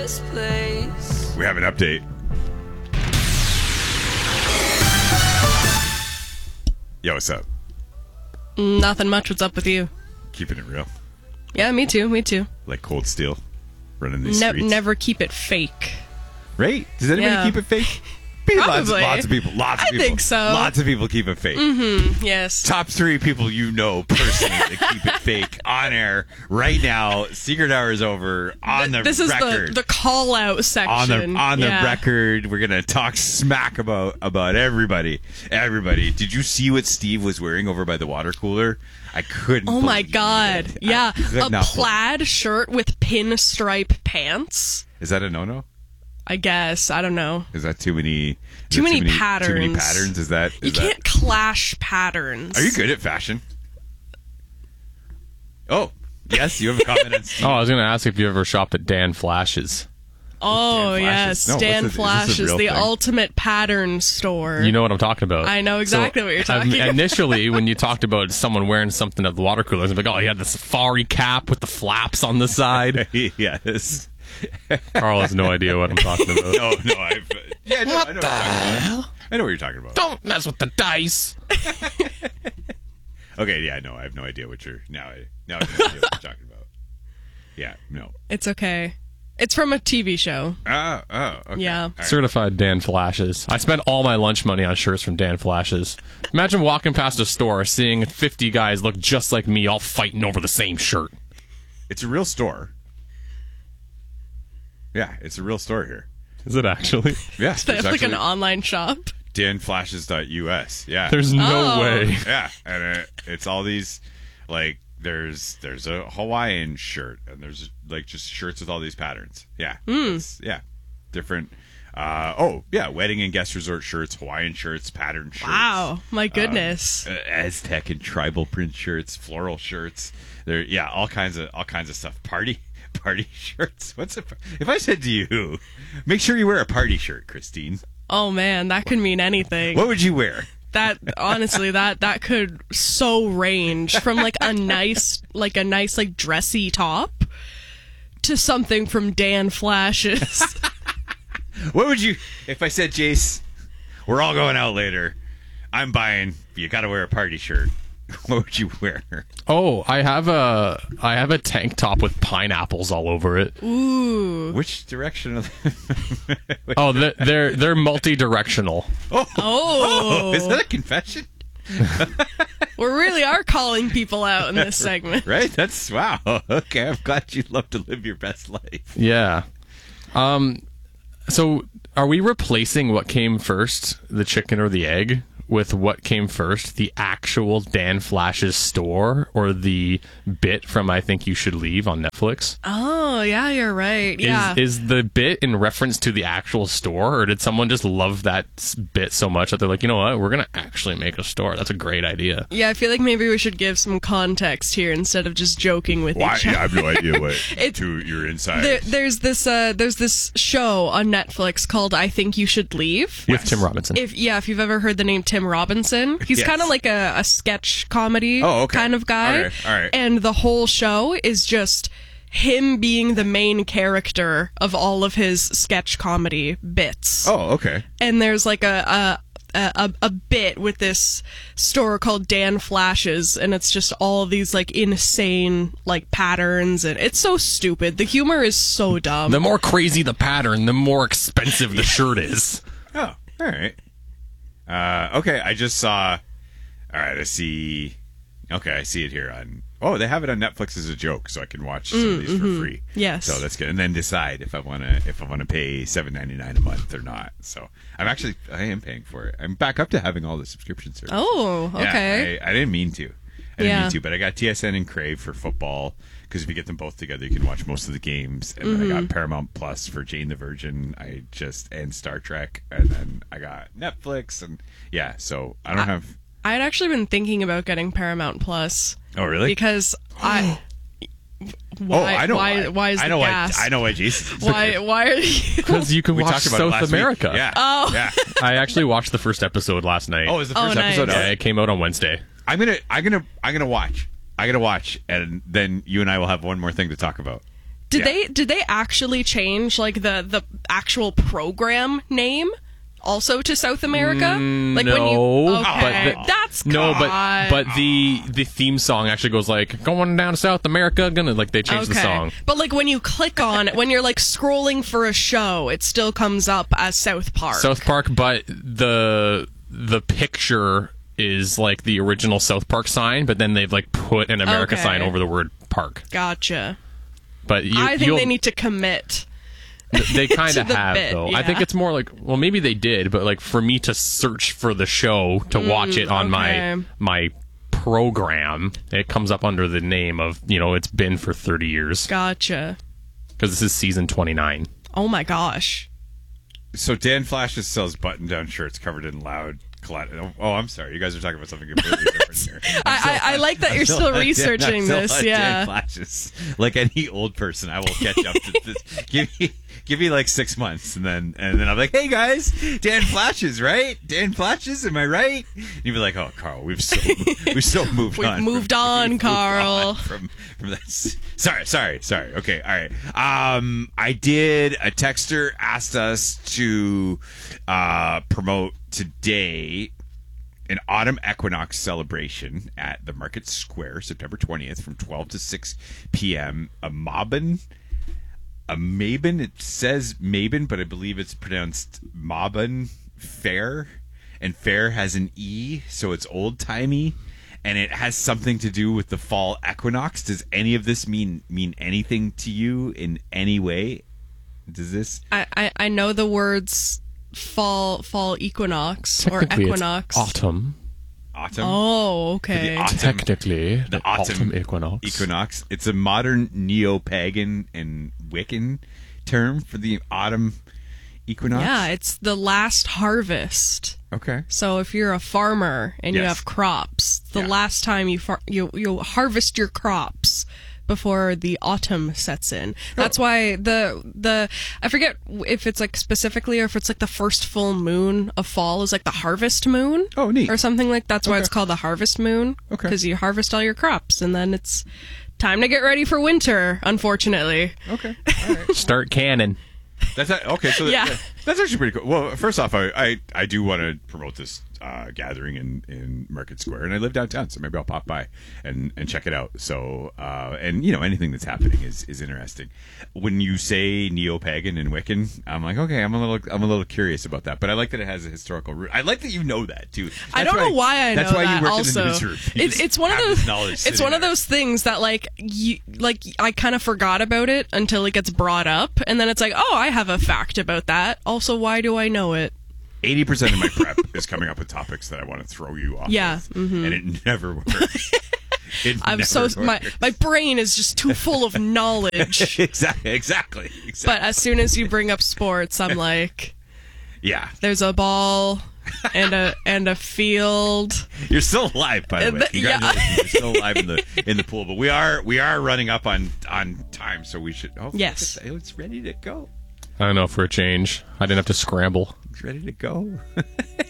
this place. We have an update. Yo, what's up? Nothing much. What's up with you? Keeping it real. Yeah, me too. Me too. Like Cold Steel. Running these streets. Never keep it fake. Right? Does anybody Yeah. keep it fake? Probably. Lots of people. I think so. Lots of people keep it fake. Yes. Top 3 people you know personally that keep it fake on air right now. Secret hour is over on the This is record. the call out section. On the Yeah. record, we're gonna talk smack about everybody. Everybody. Did you see what Steve was wearing over by the water cooler? I couldn't. Oh my believe God. it. Yeah. I could A not plaid shirt with pinstripe pants. Is that a no-no? I guess. I don't know. Is that too many? Too many Too many patterns. patterns. Is that? You can't clash patterns. Are you good at fashion? Oh, yes. You have a comment on Steve. Oh, I was going to ask if you ever shopped at Dan Flash's. Oh, Dan yes. Flash's? No, Dan is this a Flash's, real the thing? ultimate pattern store. You know what I'm talking about. I know exactly what you're talking about. Initially, when you talked about someone wearing something at the water coolers, I'm like, oh, he had the safari cap with the flaps on the side. Yes. Carl has no idea what I'm talking about. No. I know what you're talking about. I know what you're talking about. Don't mess with the dice. Okay, yeah, no, I have no idea what you're now. I have no idea what you're talking about. Yeah, no. It's okay. It's from a TV show. Oh, okay. Yeah. All right. Certified Dan Flashes. I spent all my lunch money on shirts from Dan Flashes. Imagine walking past a store, seeing 50 guys look just like me, all fighting over the same shirt. It's a real store. Yeah, it's a real store here. Is it actually? Yeah, They have like an online shop. danflashes.us. Yeah. There's no Oh. way. Yeah, and it's all these, like, there's a Hawaiian shirt, and there's like just shirts with all these patterns. Yeah, it's, yeah, different. Wedding and guest resort shirts, Hawaiian shirts, pattern shirts. Wow. My goodness. Aztec and tribal print shirts, floral shirts. There, all kinds of stuff. Party shirts. If I said to you, make sure you wear a party shirt, Christine. Oh, man. That could mean anything. What would you wear? That honestly, that could so range from like a nice dressy top to something from Dan Flash's. What would you, if I said, Jace, we're all going out later, I'm buying, you got to wear a party shirt. What would you wear? Oh, I have a tank top with pineapples all over it. Ooh. Which direction? Oh, they're multi-directional. Oh. Is that a confession? We really are calling people out in this segment. Right? That's, wow. Okay, I'm glad you love to live your best life. Yeah. So are we replacing what came first, the chicken or the egg, with what came first, the actual Dan Flash's store or the bit from I Think You Should Leave on Netflix? Oh, yeah, you're right. Yeah. Is the bit in reference to the actual store, or did someone just love that bit so much that they're like, you know what, we're going to actually make a store? That's a great idea. Yeah, I feel like maybe we should give some context here instead of just joking with Why? each I other. have no idea what to your inside. There's this show on Netflix called I Think You Should Leave. With Tim Robinson. If you've ever heard the name Tim Robinson, he's Yes. kind of like a sketch comedy kind of guy. All right. And the whole show is just him being the main character of all of his sketch comedy bits. Oh, okay. And there's like a bit with this store called Dan Flash's, and it's just all these like insane like patterns, and it's so stupid. The humor is so dumb. The more crazy the pattern, the more expensive the shirt is. Oh, all right. Okay, I just saw. All right, I see. Okay, I see it here on. Oh, they have it on Netflix as a joke, so I can watch some of these for free. Yes. So that's good, and then decide if I want to pay $7.99 a month or not. So I am paying for it. I'm back up to having all the subscription services. Oh, okay. Yeah, I didn't mean to. But I got TSN and Crave for football, because if you get them both together, you can watch most of the games. And then I got Paramount Plus for Jane the Virgin. And Star Trek, and then I got Netflix, and so I don't have. I had actually been thinking about getting Paramount Plus. Oh, really? Because I know why. Why is the gas? I know why Jason. Why are you? Because you can We watch talked about it South last America. week. Yeah. Oh. Yeah. I actually watched the first episode last night. Oh, is the first nice. episode out? Yeah, it came out on Wednesday. I'm gonna watch. I gotta watch, and then you and I will have one more thing to talk about. Did they actually change like the actual program name also to South America? Like no, okay. That's but the theme song actually goes like going down to South America, gonna like they changed the song. But like when you click on it, when you're like scrolling for a show, it still comes up as South Park. South Park, but the picture is like the original South Park sign, but then they've like put an America sign over the word park. Gotcha. But I think they need to commit. They kind of have, bit, though. yeah. I think it's more like, well, maybe they did, but like for me to search for the show to watch it on my program, it comes up under the name of, it's been for 30 years. Gotcha. Because this is season 29. Oh my gosh. So Dan Flashes sells button-down shirts covered in loud. Oh, I'm sorry. You guys are talking about something completely different here. I like that you're still researching this. Yeah. Dan Flashes. Like any old person, I will catch up to this. Give me like 6 months, and then I'm like, hey guys, Dan Flashes, right? Dan Flashes, am I right? And you'd be like, oh, Carl, we've so moved on. We've moved on, Carl. From that. Sorry. Okay, all right. I did. A texter asked us to promote today an autumn equinox celebration at the Market Square, September 20th, from 12 to 6 p.m. A Mabon, it says Mabon, but I believe it's pronounced Mabon Fair, and Fair has an E, so it's old-timey, and it has something to do with the fall equinox. Does any of this mean anything to you in any way? Does this? I know the words fall equinox or equinox. It's autumn. Oh, okay. Technically, the autumn equinox. It's a modern neo-pagan and Wiccan term for the autumn equinox. Yeah, it's the last harvest. Okay. So if you're a farmer and you have crops, the last time you harvest your crops before the autumn sets in. That's why the I forget if it's like specifically or if it's like the first full moon of fall is like the harvest moon. Oh, neat. Or something like that's why it's called the harvest moon. Okay. Because you harvest all your crops and then it's time to get ready for winter, unfortunately. Okay. All right. Start canning. That's okay. So that's actually pretty cool. Well, first off, I do want to promote this gathering in Market Square, and I live downtown, so maybe I'll pop by and check it out. So and anything that's happening is interesting. When you say neo-pagan and Wiccan, I'm like, okay, I'm a little curious about that, but I like that it has a historical root. I like that you know that too. I don't know why I know that. That's why you work also. In the newsroom. It's one of those. It's one of those things that like I kind of forgot about it until it gets brought up, and then it's like, oh, I have a fact about that. Also, why do I know it? 80% of my prep is coming up with topics that I want to throw you off. Yeah, with, and it never works. My brain is just too full of knowledge. Exactly. But as soon as you bring up sports, I'm like, yeah, there's a ball and a field. You're still alive, by the way. Congratulations. Yeah. You're still alive in the pool. But we are running up on time, so we should. Oh, yes, it's ready to go. I don't know, for a change. I didn't have to scramble. It's ready to go.